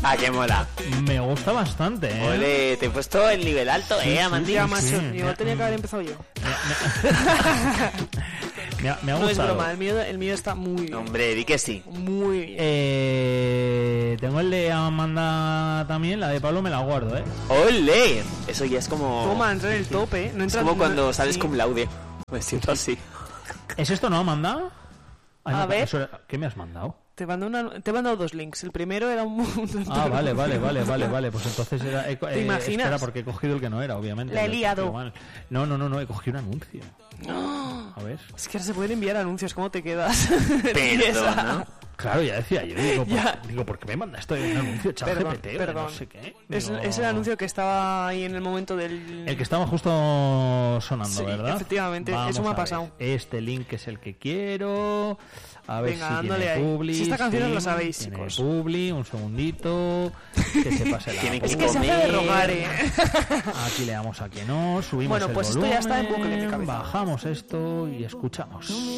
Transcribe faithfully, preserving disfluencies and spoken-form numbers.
Ah, qué mola. Me gusta bastante, ¿eh? Ole, te he puesto el nivel alto, Sí, ¿eh, sí, Amandía? sí, Macho, sí. igual tenía que haber empezado yo. Me ha, me ha No es gustado. broma, el mío, el mío está muy bien. Hombre, di que sí. Muy bien. Eh, tengo el de Amanda también, la de Pablo me la guardo, ¿eh? ¡Ole! Eso ya es como... Toma, entra en el tope, ¿eh? No Es entra como no- cuando sales sí. cum laude. Me siento así. ¿Es esto, no, Amanda? Ay, A no, ver. eso era- ¿Qué me has mandado? Te mando una, te he mandado dos links. El primero era un... un- Ah, vale, vale, vale, vale, vale. Pues entonces era... he co- ¿Te eh, imaginas? Espera, porque he cogido el que no era, obviamente. La he Lo he liado. cogido mal. No, no, no, no, he cogido un anuncio. ¡Oh! A ver. Es que ahora se pueden enviar anuncios, ¿cómo te quedas? Perdona. Claro, ya decía yo, digo, ¿por, Ya. digo, ¿por qué me manda esto de un anuncio chat Perdón, G P T o de perdón. no sé qué? Es, Digo, es el anuncio que estaba ahí en el momento del... El que estaba justo sonando, Sí, ¿verdad? efectivamente, eso Vamos me ha a ver. pasado. Este link es el que quiero. A ver Venga, si dándole tiene ahí. publi. Si esta canción os la sí, sabéis, tiene chicos. publi, un segundito. Que se pase la Tiene que Es publi. que se hace de rogar, ¿eh? Aquí le damos a que no, subimos Bueno, el pues esto ya está en volumen, bucle en mi cabeza. bajamos esto y escuchamos.